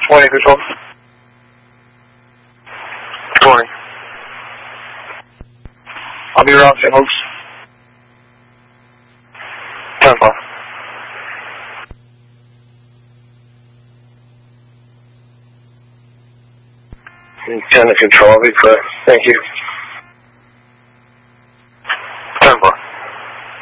Morning, Control. Morning. I'll be around St. Luke's. 10 o'clock. 10 to Control, I'll be clear. Thank you.